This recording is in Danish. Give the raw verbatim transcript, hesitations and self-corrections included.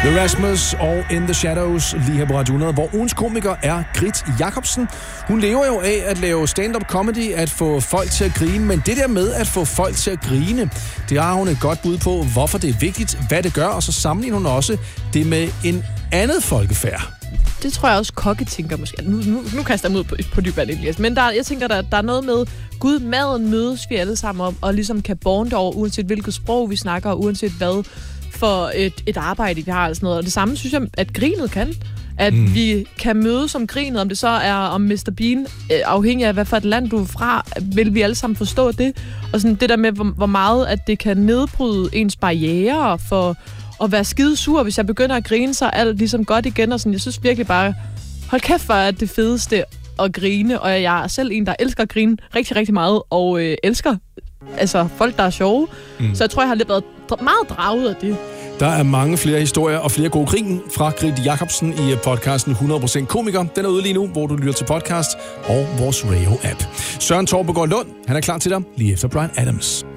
The Rasmus og In the Shadows lige her på Radio hundrede, hvor ugens komiker er Grit Jacobsen. Hun lever jo af at lave stand-up comedy, at få folk til at grine, men det der med at få folk til at grine, det har hun et godt bud på, hvorfor det er vigtigt, hvad det gør, og så sammenligner hun også det med en andet folkefærd. Det tror jeg også, Kokke tænker måske. Nu, nu, nu kaster jeg mig ud på, på dyb vand, Elias. Men der, jeg tænker, der, der er noget med, Gud, maden mødes vi alle sammen om, og ligesom kan bonde over, uanset hvilket sprog vi snakker, og uanset hvad for et, et arbejde, vi har. Og sådan noget. Og det samme synes jeg, at grinet kan. At mm. vi kan mødes om grinet, om det så er om mister Bean, øh, afhængig af, hvad for et land du er fra, vil vi alle sammen forstå det. Og sådan det der med, hvor, hvor meget at det kan nedbryde ens barrierer for at være skide sur, hvis jeg begynder at grine, så er alt ligesom godt igen. Og sådan, jeg synes virkelig bare, hold kæft, for at det fedeste at grine. Og jeg er selv en, der elsker at grine rigtig, rigtig meget, og øh, elsker altså folk, der er sjove. Mm. Så jeg tror, jeg har lidt været meget draget af det. Der er mange flere historier og flere gode grin fra Grit Jacobsen i podcasten hundrede procent Komiker. Den er ude lige nu, hvor du lytter til podcast og vores radio-app. Søren Torbegaard Lund, han er klar til dig lige efter Bryan Adams.